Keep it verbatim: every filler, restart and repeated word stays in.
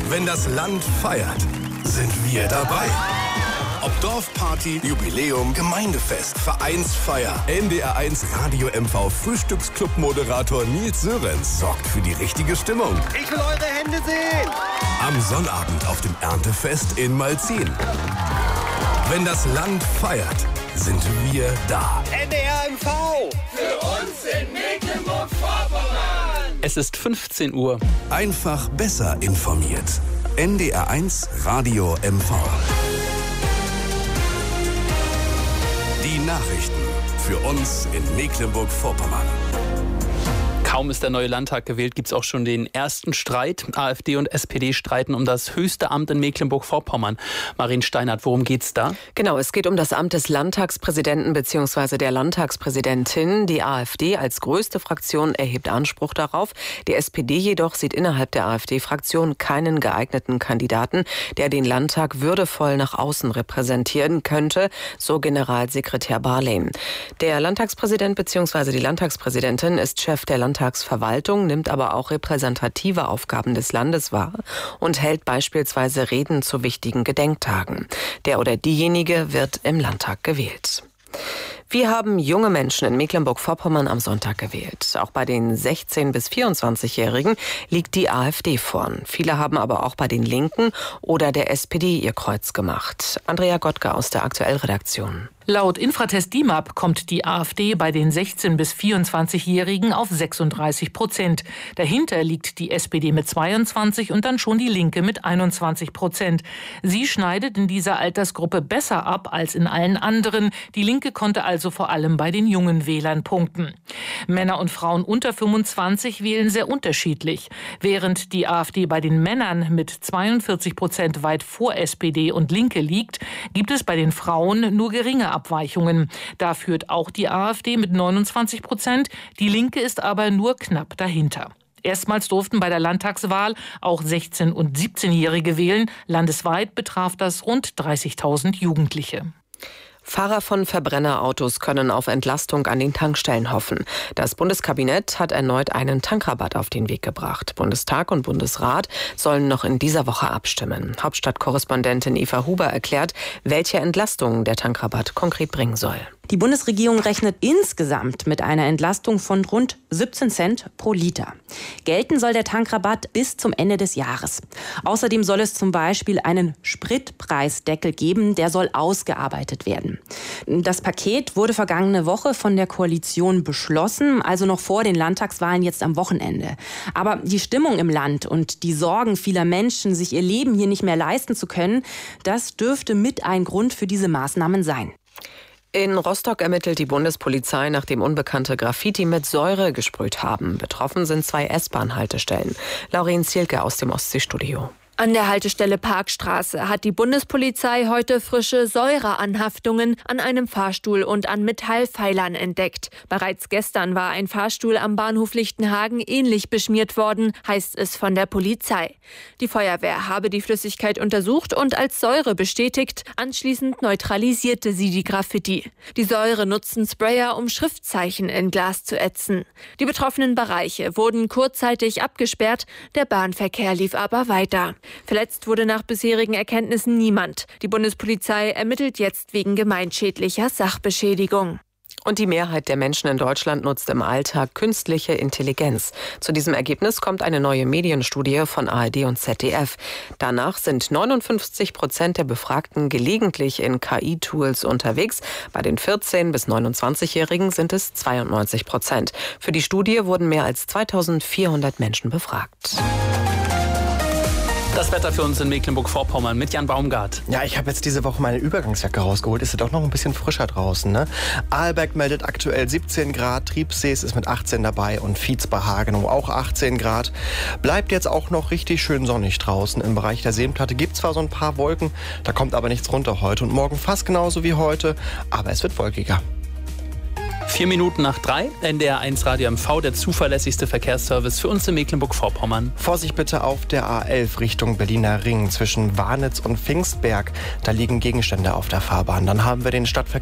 Wenn das Land feiert, sind wir dabei. Ob Dorfparty, Jubiläum, Gemeindefest, Vereinsfeier, N D R eins Radio M V Frühstücksclub-Moderator Nils Sörensen sorgt für die richtige Stimmung. Ich will eure Hände sehen! Am Sonnabend auf dem Erntefest in Malzin. Wenn das Land feiert, sind wir da. N D R M V! Für uns in Mecklenburg-Vorpommern! Es ist fünfzehn Uhr. Einfach besser informiert. N D R eins Radio M V. Die Nachrichten für uns in Mecklenburg-Vorpommern. Kaum ist der neue Landtag gewählt, gibt es auch schon den ersten Streit. AfD und S P D streiten um das höchste Amt in Mecklenburg-Vorpommern. Marien Steinert, worum geht's da? Genau, es geht um das Amt des Landtagspräsidenten bzw. der Landtagspräsidentin. Die AfD als größte Fraktion erhebt Anspruch darauf. Die S P D jedoch sieht innerhalb der AfD-Fraktion keinen geeigneten Kandidaten, der den Landtag würdevoll nach außen repräsentieren könnte, so Generalsekretär Barley. Der Landtagspräsident bzw. die Landtagspräsidentin ist Chef der Landtagsverwaltung, nimmt aber auch repräsentative Aufgaben des Landes wahr und hält beispielsweise Reden zu wichtigen Gedenktagen. Der oder diejenige wird im Landtag gewählt. Wir haben junge Menschen in Mecklenburg-Vorpommern am Sonntag gewählt. Auch bei den sechzehn- bis vierundzwanzigjährigen liegt die AfD vorn. Viele haben aber auch bei den Linken oder der S P D ihr Kreuz gemacht. Andrea Gottke aus der Aktuell-Redaktion. Laut Infratest D I M A P kommt die AfD bei den sechzehn- bis vierundzwanzigjährigen auf sechsunddreißig Prozent. Dahinter liegt die S P D mit zweiundzwanzig und dann schon die Linke mit einundzwanzig Prozent. Sie schneidet in dieser Altersgruppe besser ab als in allen anderen. Die Linke konnte also vor allem bei den jungen Wählern punkten. Männer und Frauen unter fünfundzwanzig wählen sehr unterschiedlich. Während die AfD bei den Männern mit zweiundvierzig Prozent weit vor S P D und Linke liegt, gibt es bei den Frauen nur geringe Abweichungen. Da führt auch die AfD mit neunundzwanzig Prozent. Die Linke ist aber nur knapp dahinter. Erstmals durften bei der Landtagswahl auch sechzehn- und siebzehnjährige wählen. Landesweit betraf das rund dreißigtausend Jugendliche. Fahrer von Verbrennerautos können auf Entlastung an den Tankstellen hoffen. Das Bundeskabinett hat erneut einen Tankrabatt auf den Weg gebracht. Bundestag und Bundesrat sollen noch in dieser Woche abstimmen. Hauptstadtkorrespondentin Eva Huber erklärt, welche Entlastung der Tankrabatt konkret bringen soll. Die Bundesregierung rechnet insgesamt mit einer Entlastung von rund siebzehn Cent pro Liter. Gelten soll der Tankrabatt bis zum Ende des Jahres. Außerdem soll es zum Beispiel einen Spritpreisdeckel geben, der soll ausgearbeitet werden. Das Paket wurde vergangene Woche von der Koalition beschlossen, also noch vor den Landtagswahlen jetzt am Wochenende. Aber die Stimmung im Land und die Sorgen vieler Menschen, sich ihr Leben hier nicht mehr leisten zu können, das dürfte mit ein Grund für diese Maßnahmen sein. In Rostock ermittelt die Bundespolizei, nachdem Unbekannte Graffiti mit Säure gesprüht haben. Betroffen sind zwei S-Bahn-Haltestellen. Lauren Zielke aus dem Ostseestudio. An der Haltestelle Parkstraße hat die Bundespolizei heute frische Säureanhaftungen an einem Fahrstuhl und an Metallpfeilern entdeckt. Bereits gestern war ein Fahrstuhl am Bahnhof Lichtenhagen ähnlich beschmiert worden, heißt es von der Polizei. Die Feuerwehr habe die Flüssigkeit untersucht und als Säure bestätigt. Anschließend neutralisierte sie die Graffiti. Die Säure nutzten Sprayer, um Schriftzeichen in Glas zu ätzen. Die betroffenen Bereiche wurden kurzzeitig abgesperrt, der Bahnverkehr lief aber weiter. Verletzt wurde nach bisherigen Erkenntnissen niemand. Die Bundespolizei ermittelt jetzt wegen gemeinschädlicher Sachbeschädigung. Und die Mehrheit der Menschen in Deutschland nutzt im Alltag künstliche Intelligenz. Zu diesem Ergebnis kommt eine neue Medienstudie von A R D und Z D F. Danach sind neunundfünfzig Prozent der Befragten gelegentlich in K I-Tools unterwegs. Bei den vierzehn- bis neunundzwanzigjährigen sind es zweiundneunzig Prozent. Für die Studie wurden mehr als zweitausendvierhundert Menschen befragt. Das Wetter für uns in Mecklenburg-Vorpommern mit Jan Baumgart. Ja, ich habe jetzt diese Woche meine Übergangsjacke rausgeholt. Ist ja doch noch ein bisschen frischer draußen, ne? Arlberg meldet aktuell siebzehn Grad, Triebsees ist mit achtzehn dabei und Vietz bei Hagenow auch achtzehn Grad. Bleibt jetzt auch noch richtig schön sonnig draußen. Im Bereich der Seenplatte gibt es zwar so ein paar Wolken, da kommt aber nichts runter heute und morgen fast genauso wie heute, aber es wird wolkiger. Vier Minuten nach drei, N D R eins Radio M V, der zuverlässigste Verkehrsservice für uns in Mecklenburg-Vorpommern. Vorsicht bitte auf der A elf Richtung Berliner Ring zwischen Warnitz und Pfingstberg. Da liegen Gegenstände auf der Fahrbahn. Dann haben wir den Stadtverkehr